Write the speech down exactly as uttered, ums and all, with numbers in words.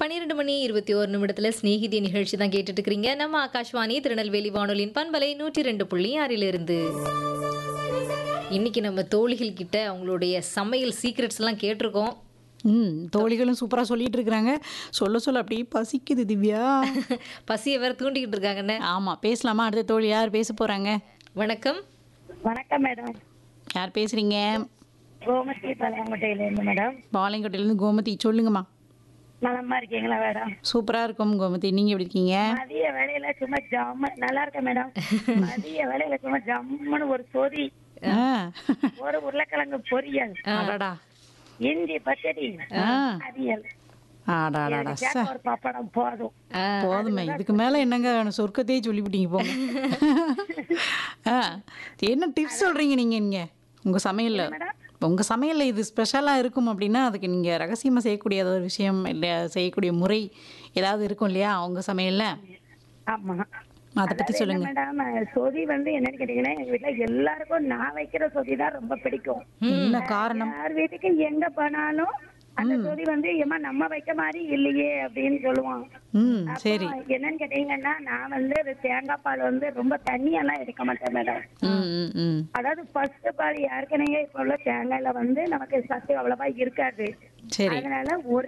பன்னிரண்டு மணி இருபத்தி ஒரு நிமிடத்துல ஸ்நேகிதி நிகழ்ச்சி தான் கேட்டுட்டு இருக்கிறீங்க. நம்ம ஆகாஷ்வாணி திருநெல்வேலி வானொலியின் பண்பலை நூற்றி ரெண்டு புள்ளி ஆறிலிருந்து. இன்னைக்கு நம்ம தோழிகள் கிட்ட அவங்களுடைய சமையல் சீக்ரெட்ஸ் எல்லாம் கேட்டிருக்கோம். ம் தோழிகளும் சூப்பராக சொல்லிட்டு இருக்கிறாங்க. சொல்ல சொல்ல அப்படியே பசிக்குது திவ்யா. பசியை வேற தூண்டிக்கிட்டு இருக்காங்கன்னு. ஆமாம், பேசலாமா? அடுத்த தோழி யார் பேச போகிறாங்க? வணக்கம். வணக்கம் மேடம். யார் பேசுகிறீங்க? கோமதி பாளையங்கோட்டையிலேருந்து மேடம். பாளையங்கோட்டையிலேருந்து கோமதி. சொல்லுங்கம்மா. நலமா இருக்கீங்களா மேடம்? சூப்பராக இருக்கும் கோமதி. நீங்கள் எப்படி இருக்கீங்க? மதிய வேலையில சும்மா ஜம்மு நல்லா இருக்கேன் மேடம். மதிய வேலையில சும்மா ஜம்முன்னு ஒரு சொதி, ஆ ஒரு உருளைக்கிழங்கு பொரியல், அடாடா. இஞ்சி பச்சடி, ஆ அவியல், ஆடாடாடா எனக்கு ச கேக்க ஒரு பப்படம் போதும். போதுமே, இதுக்கு மேலே என்னங்க சொர்க்கத்தையே சொல்லிவிட்டீங்க போங்க. ஆ என்ன டிப்ஸ் சொல்கிறீங்க நீங்கள்? நீங்கள் உங்கள் சமையலில் மேடம் உங்கள் சமையலில் இது ஸ்பெஷலாக இருக்கும் அப்படின்னா அதுக்கு நீங்கள் ரகசியமாக செய்யக்கூடிய ஏதாவது விஷயம் இல்லை செய்யக்கூடிய முறை ஏதாவது இருக்கும் இல்லையா உங்கள் சமையலில்? ஆமா, அதை பற்றி அதாவது என்ன சொல்லுங்கள். மேடம், சொதி வந்து என்னன்னு கேட்டீங்கன்னா எங்க வீட்டுல எல்லாருக்கும் நான் வைக்கிற சொதி தான் ரொம்ப பிடிக்கும். என்ன காரணம்? யார் வீட்டுக்கு எங்க போனாலும் அந்த சொதி வந்து ஏமா நம்ம வைக்க மாதிரி இல்லையே அப்படின்னு சொல்லுவான். ம் சரி. அப்போ என்னன்னு கேட்டீங்கன்னா நான் வந்து அது தேங்காய் பால் வந்து ரொம்ப தண்ணியெல்லாம் எடுக்க மாட்டேன் மேடம். ம் ம் ம் அதாவது ஃபர்ஸ்ட் பால் ஏற்கனவே இப்போ உள்ள தேங்காயில வந்து நமக்கு சத்து அவ்வளவா இருக்காது. சரி. அதனால ஒரு